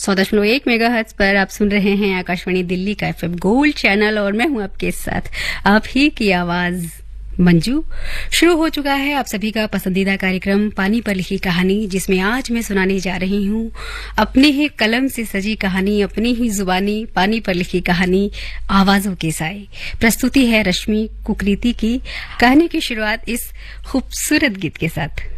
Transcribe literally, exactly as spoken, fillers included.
सौ दशमलव एक मेगाहर्ट्ज पर आप सुन रहे हैं आकाशवाणी दिल्ली का एफएम गोल्ड चैनल और मैं हूं आपके साथ आप ही की आवाज मंजू। शुरू हो चुका है आप सभी का पसंदीदा कार्यक्रम पानी पर लिखी कहानी, जिसमें आज मैं सुनाने जा रही हूं अपने ही कलम से सजी कहानी, अपनी ही जुबानी पानी पर लिखी कहानी आवाजों के साए। प्रस्तुति है रश्मि कुकरीती की। कहानी की शुरुआत इस खूबसूरत गीत के साथ।